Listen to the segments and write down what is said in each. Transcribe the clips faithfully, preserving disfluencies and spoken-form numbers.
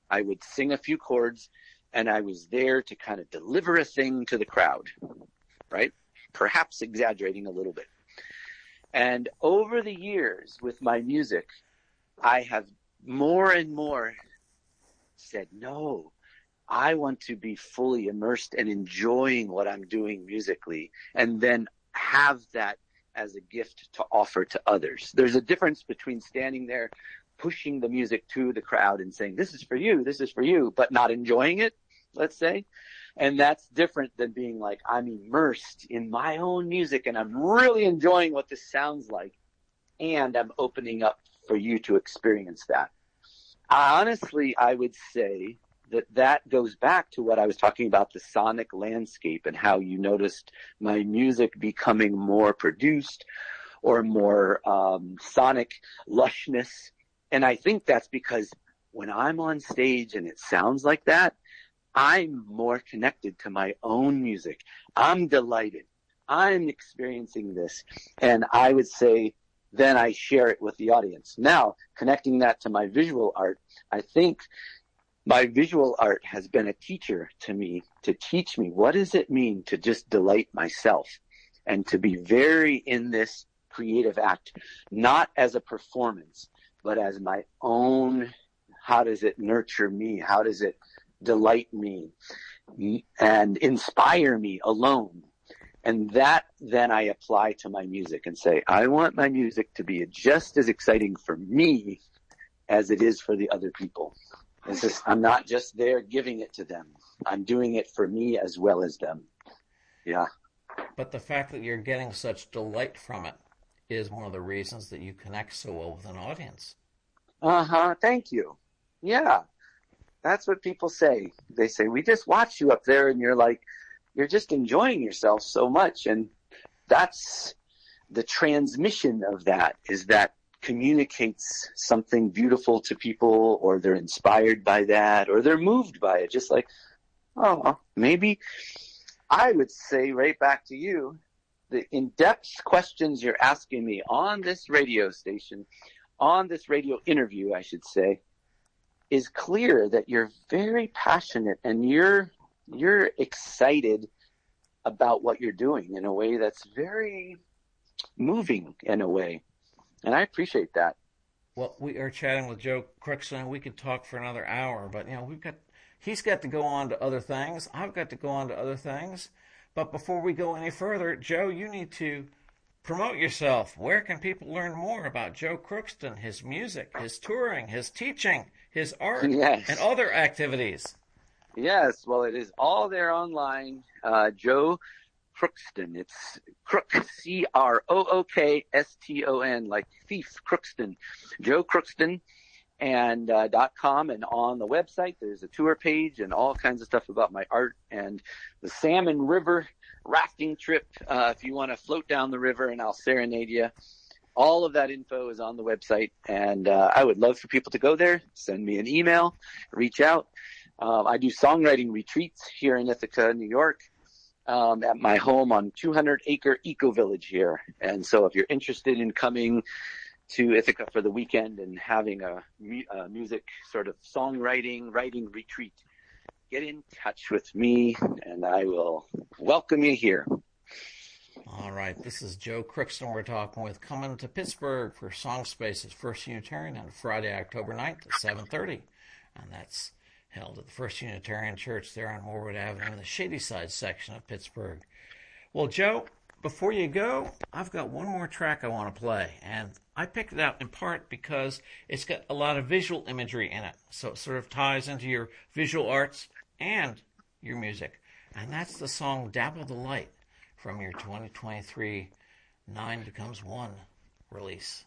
I would sing a few chords, and I was there to kind of deliver a thing to the crowd, right? Perhaps exaggerating a little bit. And over the years with my music, I have more and more said, no, I want to be fully immersed and enjoying what I'm doing musically, and then have that as a gift to offer to others. There's a difference between standing there pushing the music to the crowd and saying, this is for you, this is for you, but not enjoying it, let's say. And that's different than being like, I'm immersed in my own music and I'm really enjoying what this sounds like, and I'm opening up for you to experience that. Honestly, I would say that that goes back to what I was talking about, the sonic landscape, and how you noticed my music becoming more produced or more um, sonic lushness. And I think that's because when I'm on stage and it sounds like that, I'm more connected to my own music. I'm delighted. I'm experiencing this. And I would say then I share it with the audience. Now, connecting that to my visual art, I think my visual art has been a teacher to me, to teach me what does it mean to just delight myself and to be very in this creative act, not as a performance, but as my own. How does it nurture me? How does it delight me and inspire me alone? And that then I apply to my music and say, I want my music to be just as exciting for me as it is for the other people. It's just, I'm not just there giving it to them. I'm doing it for me as well as them. Yeah. But the fact that you're getting such delight from it is one of the reasons that you connect so well with an audience. Uh-huh. Thank you. Yeah. That's what people say. They say, we just watch you up there and you're like, you're just enjoying yourself so much. And that's the transmission of that, is that communicates something beautiful to people, or they're inspired by that, or they're moved by it. Just like, oh, maybe I would say right back to you, the in-depth questions you're asking me on this radio station, on this radio interview, I should say, is clear that you're very passionate and you're you're excited about what you're doing in a way that's very moving in a way. And I appreciate that. Well, we are chatting with Joe Crookston. We could talk for another hour, but you know, we've got he's got to go on to other things. I've got to go on to other things. But before we go any further, Joe, you need to promote yourself. Where can people learn more about Joe Crookston, his music, his touring, his teaching, his art, Yes. and other activities? Yes, well, it is all there online. Uh, Joe Crookston. It's Crook, C R O O K S T O N, like thief, Crookston. Joe Crookston, and uh, dot com, and on the website there's a tour page and all kinds of stuff about my art and the Salmon River rafting trip. Uh, if you want to float down the river and I'll serenade you. All of that info is on the website, and uh, I would love for people to go there, send me an email, reach out. Um, I do songwriting retreats here in Ithaca, New York, um, at my home on two hundred acre eco village here. And so if you're interested in coming to Ithaca for the weekend and having a, a music sort of songwriting, writing retreat, get in touch with me and I will welcome you here. All right, this is Joe Crookston we're talking with, coming to Pittsburgh for Song Space's First Unitarian on Friday, October ninth at seven thirty. And that's held at the First Unitarian Church there on Warwood Avenue in the Shadyside section of Pittsburgh. Well, Joe, before you go, I've got one more track I want to play. And I picked it out in part because it's got a lot of visual imagery in it. So it sort of ties into your visual arts and your music. And that's the song Dabble the Light from your twenty twenty-three Nine Becomes One release.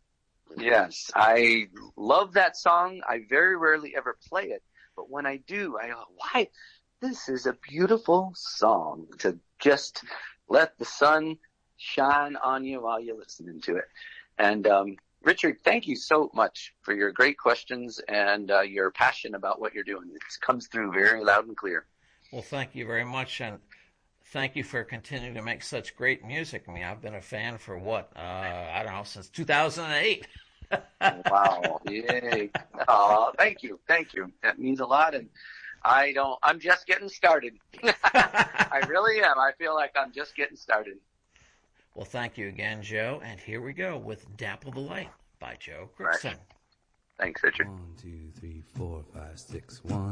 Yes, I love that song. I very rarely ever play it, but when I do, I go, why? This is a beautiful song to just let the sun shine on you while you're listening to it. And um, Richard, thank you so much for your great questions and uh, your passion about what you're doing. It comes through very loud and clear. Well, thank you very much, and thank you for continuing to make such great music. I mean, I've been a fan for what, uh, I don't know, since two thousand eight. Wow. Yay. Oh, thank you. Thank you. That means a lot. And I don't, I'm just getting started. I really am. I feel like I'm just getting started. Well, thank you again, Joe. And here we go with Dapple the Light by Joe Crookston. Right. Thanks, Richard. One, two, three, four, five, six, one.